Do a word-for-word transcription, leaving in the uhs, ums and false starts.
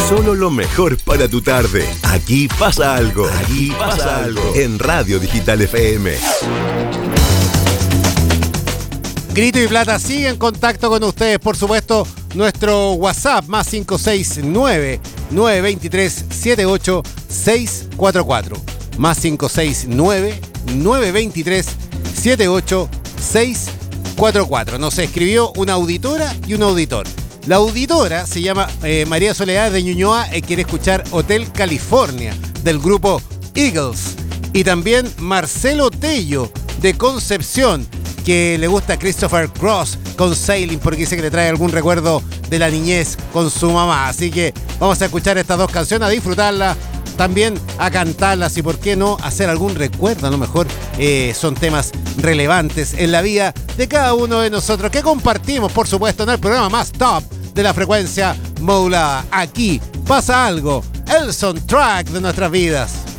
Solo lo mejor para tu tarde. Aquí pasa algo. Aquí pasa algo. En Radio Digital F M. Grito y Plata sigue en contacto con ustedes. Por supuesto, nuestro WhatsApp más cinco seis nueve, nueve dos tres, siete ocho seis cuatro cuatro. Más cinco seis nueve, nueve dos tres, siete ocho seis cuatro cuatro. Nos escribió una auditora y un auditor. La auditora se llama eh, María Soledad de Ñuñoa y quiere escuchar Hotel California del grupo Eagles. Y también Marcelo Tello de Concepción, que le gusta Christopher Cross con Sailing porque dice que le trae algún recuerdo de la niñez con su mamá. Así que vamos a escuchar estas dos canciones, a disfrutarlas, también a cantarlas y por qué no hacer algún recuerdo. A lo mejor eh, son temas relevantes en la vida de cada uno de nosotros que compartimos, por supuesto, en el programa más top de la frecuencia modulada. Aquí pasa algo, el soundtrack de nuestras vidas.